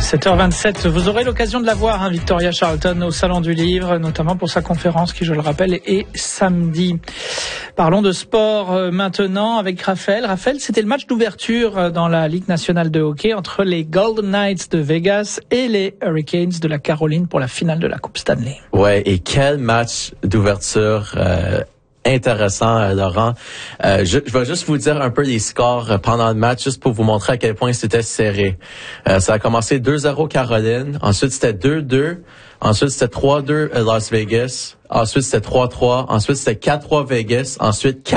7h27, vous aurez l'occasion de la voir, Victoria Charlton, au Salon du Livre, notamment pour sa conférence qui, je le rappelle, est samedi. Parlons de sport maintenant avec Raphaël. Raphaël, c'était le match d'ouverture dans la Ligue nationale de hockey entre les Golden Knights de Vegas et les Hurricanes de la Caroline pour la finale de la Coupe Stanley. Ouais, et quel match d'ouverture intéressant, Laurent. Je vais juste vous dire un peu les scores pendant le match, juste pour vous montrer à quel point c'était serré. Ça a commencé 2-0 Caroline, ensuite c'était 2-2, ensuite c'était 3-2 Las Vegas, ensuite c'était 3-3, ensuite c'était 4-3 Vegas, ensuite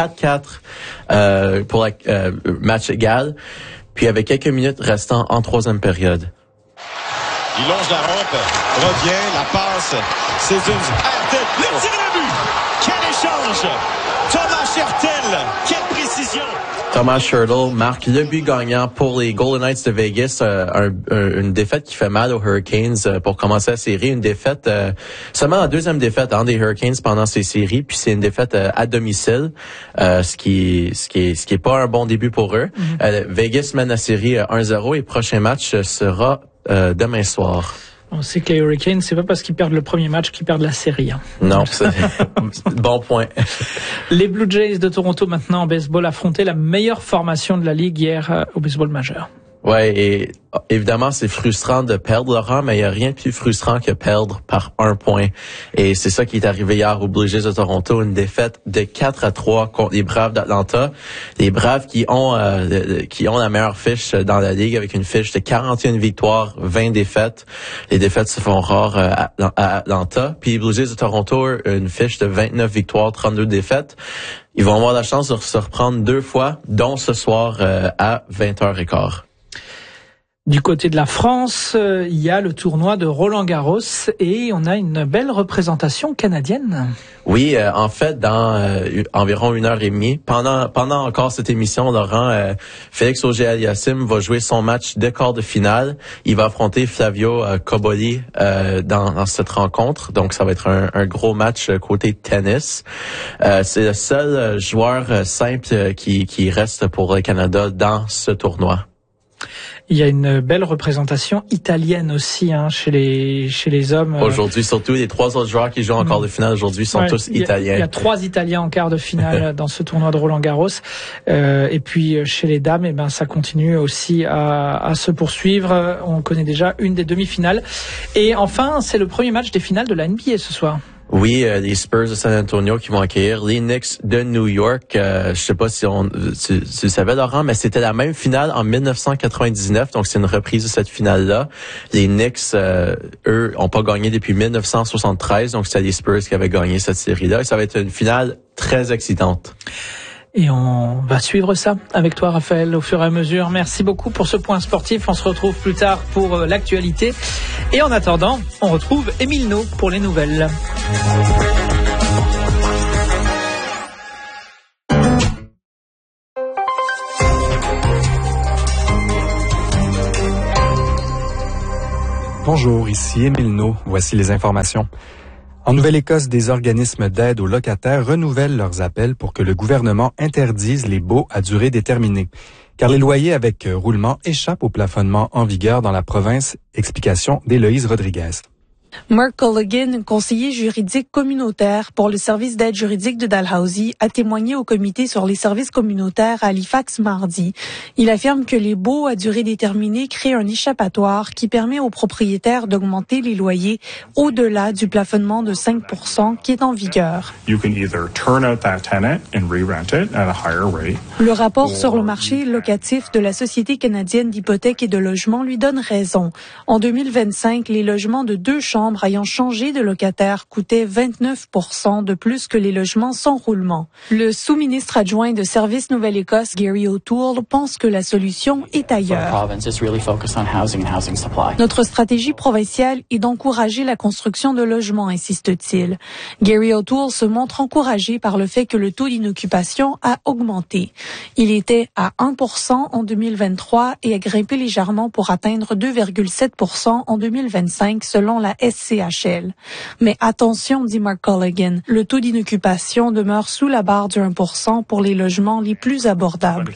4-4 pour le match égal, puis avec quelques minutes restant en troisième période. Il longe la rampe, revient, la passe, c'est une... Le tir à but! Quel échange! Thomas Hertel, quelle précision! Thomas Hertel marque le but gagnant pour les Golden Knights de Vegas, une défaite qui fait mal aux Hurricanes pour commencer la série, une défaite seulement la deuxième défaite des Hurricanes pendant ces séries, puis c'est une défaite à domicile, ce qui est pas un bon début pour eux. Vegas mène la série 1-0 et le prochain match sera demain soir. On sait que les Hurricanes, c'est pas parce qu'ils perdent le premier match qu'ils perdent la série. Non, c'est bon point. Les Blue Jays de Toronto maintenant en baseball affrontaient la meilleure formation de la ligue hier au baseball majeur. Ouais, et évidemment, c'est frustrant de perdre, Laurent, mais il n'y a rien de plus frustrant que perdre par 1 point. Et c'est ça qui est arrivé hier aux Blue Jays de Toronto, une défaite de 4-3 contre les Braves d'Atlanta. Les Braves qui ont la meilleure fiche dans la ligue avec une fiche de 41 victoires, 20 défaites. Les défaites se font rares à Atlanta. Puis les Blue Jays de Toronto, une fiche de 29 victoires, 32 défaites. Ils vont avoir la chance de se reprendre 2 fois, dont ce soir à 20h15. Du côté de la France, il y a le tournoi de Roland-Garros et on a une belle représentation canadienne. Oui, en fait, dans environ 1h30, pendant encore cette émission, Laurent, Félix Auger-Aliassime va jouer son match de quart de finale. Il va affronter Flavio Cobolli dans cette rencontre. Donc, ça va être un gros match côté tennis. C'est le seul joueur simple qui reste pour le Canada dans ce tournoi. Il y a une belle représentation italienne aussi chez les hommes. Aujourd'hui, surtout, les 3 autres joueurs qui jouent en quart de finale aujourd'hui sont tous italiens. Il y a 3 Italiens en quart de finale dans ce tournoi de Roland-Garros. Et puis chez les dames, ça continue aussi à se poursuivre. On connaît déjà une des demi-finales. Et enfin, c'est le premier match des finales de la NBA ce soir. Oui, les Spurs de San Antonio qui vont accueillir les Knicks de New York. Je sais pas si tu le savais, Laurent, mais c'était la même finale en 1999, donc c'est une reprise de cette finale-là. Les Knicks, eux, ont pas gagné depuis 1973, donc c'était les Spurs qui avaient gagné cette série-là. Et ça va être une finale très excitante. Et on va suivre ça avec toi, Raphaël, au fur et à mesure. Merci beaucoup pour ce point sportif. On se retrouve plus tard pour l'actualité. Et en attendant, on retrouve Émile No pour les nouvelles. Bonjour, ici Émile No. Voici les informations. En Nouvelle-Écosse, des organismes d'aide aux locataires renouvellent leurs appels pour que le gouvernement interdise les baux à durée déterminée. Car les loyers avec roulement échappent au plafonnement en vigueur dans la province. Explication d'Héloïse Rodriguez. Mark Colligan, conseiller juridique communautaire pour le service d'aide juridique de Dalhousie, a témoigné au comité sur les services communautaires à Halifax mardi. Il affirme que les baux à durée déterminée créent un échappatoire qui permet aux propriétaires d'augmenter les loyers au-delà du plafonnement de 5% qui est en vigueur. Le rapport sur le marché locatif de la Société canadienne d'hypothèques et de logement lui donne raison. En 2025, les logements de 2 chambres ayant changé de locataire coûtaient 29% de plus que les logements sans roulement. Le sous-ministre adjoint de Services Nouvelle-Écosse, Gary O'Toole, pense que la solution est ailleurs. Notre stratégie provinciale est d'encourager la construction de logements, insiste-t-il. Gary O'Toole se montre encouragé par le fait que le taux d'inoccupation a augmenté. Il était à 1% en 2023 et a grimpé légèrement pour atteindre 2,7% en 2025 selon la SCHL. Mais attention, dit Mark Colligan, le taux d'inoccupation demeure sous la barre du 1% pour les logements les plus abordables.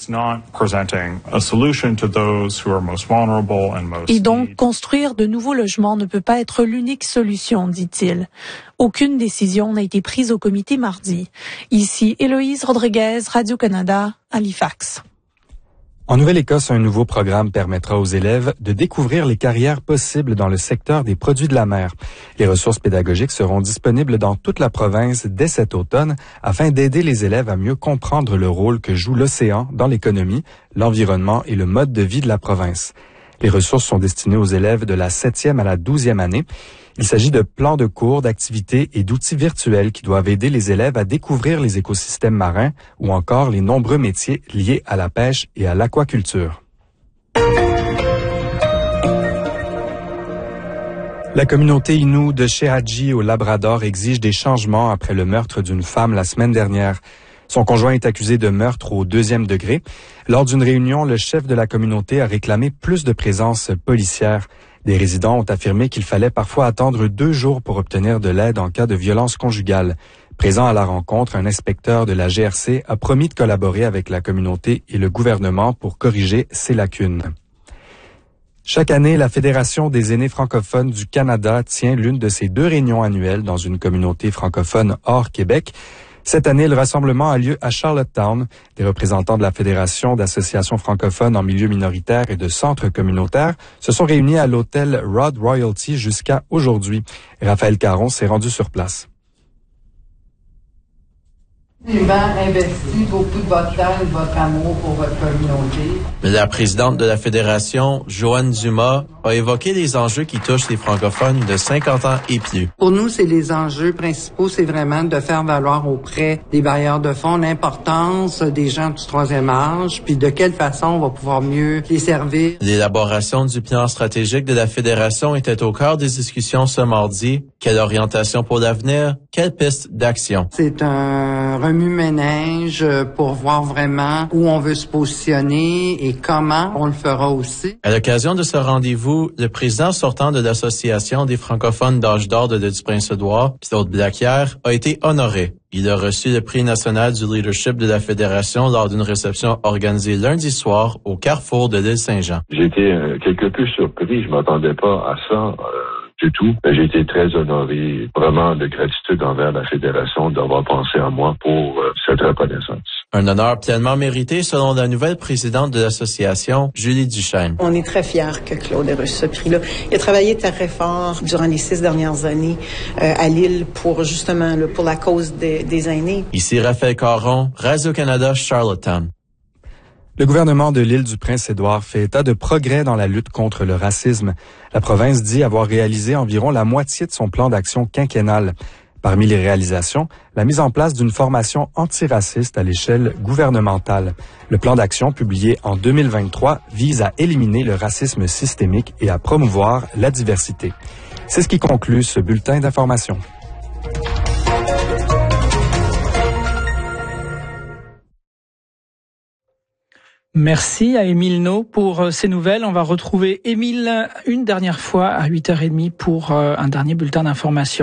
Et donc, construire de nouveaux logements ne peut pas être l'unique solution, dit-il. Aucune décision n'a été prise au comité mardi. Ici, Héloïse Rodriguez, Radio-Canada, Halifax. En Nouvelle-Écosse, un nouveau programme permettra aux élèves de découvrir les carrières possibles dans le secteur des produits de la mer. Les ressources pédagogiques seront disponibles dans toute la province dès cet automne afin d'aider les élèves à mieux comprendre le rôle que joue l'océan dans l'économie, l'environnement et le mode de vie de la province. Les ressources sont destinées aux élèves de la 7e à la 12e année. Il s'agit de plans de cours, d'activités et d'outils virtuels qui doivent aider les élèves à découvrir les écosystèmes marins ou encore les nombreux métiers liés à la pêche et à l'aquaculture. La communauté Innu de Shehaji au Labrador exige des changements après le meurtre d'une femme la semaine dernière. Son conjoint est accusé de meurtre au 2e degré. Lors d'une réunion, le chef de la communauté a réclamé plus de présence policière. Des résidents ont affirmé qu'il fallait parfois attendre 2 jours pour obtenir de l'aide en cas de violence conjugale. Présent à la rencontre, un inspecteur de la GRC a promis de collaborer avec la communauté et le gouvernement pour corriger ces lacunes. Chaque année, la Fédération des aînés francophones du Canada tient l'une de ses 2 réunions annuelles dans une communauté francophone hors Québec. Cette année, le rassemblement a lieu à Charlottetown. Des représentants de la Fédération d'associations francophones en milieu minoritaire et de centres communautaires se sont réunis à l'hôtel Rod Royalty jusqu'à aujourd'hui. Raphaël Caron s'est rendu sur place. Investi beaucoup de votre temps et de votre amour pour votre communauté. La présidente de la Fédération, Joanne Dumas, a évoqué les enjeux qui touchent les francophones de 50 ans et plus. Pour nous, c'est les enjeux principaux, c'est vraiment de faire valoir auprès des bailleurs de fonds l'importance des gens du 3e âge, puis de quelle façon on va pouvoir mieux les servir. L'élaboration du plan stratégique de la Fédération était au cœur des discussions ce mardi. Quelle orientation pour l'avenir? Quelle piste d'action? C'est un remue-ménage pour voir vraiment où on veut se positionner et comment on le fera aussi. À l'occasion de ce rendez-vous, le président sortant de l'Association des francophones d'âge d'or de l'Île-du-Prince-Édouard, Claude Blaquière, a été honoré. Il a reçu le prix national du leadership de la Fédération lors d'une réception organisée lundi soir au carrefour de l'île Saint-Jean. J'ai été quelque peu surpris, je m'attendais pas à ça. Du tout. J'ai été très honoré, vraiment de gratitude envers la Fédération d'avoir pensé à moi pour cette reconnaissance. Un honneur pleinement mérité selon la nouvelle présidente de l'association, Julie Duchesne. On est très fiers que Claude ait reçu ce prix-là. Il a travaillé très fort durant les 6 dernières années à Lille pour justement pour la cause des aînés. Ici Raphaël Caron, Radio-Canada, Charlottetown. Le gouvernement de l'île du Prince-Édouard fait état de progrès dans la lutte contre le racisme. La province dit avoir réalisé environ la moitié de son plan d'action quinquennal. Parmi les réalisations, la mise en place d'une formation antiraciste à l'échelle gouvernementale. Le plan d'action publié en 2023 vise à éliminer le racisme systémique et à promouvoir la diversité. C'est ce qui conclut ce bulletin d'information. Merci à Émile No pour ces nouvelles. On va retrouver Émile une dernière fois à 8h30 pour un dernier bulletin d'information.